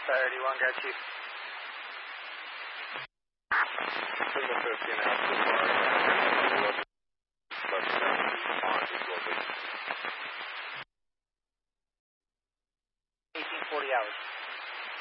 Priority 1, got you. Signal 15 out so far.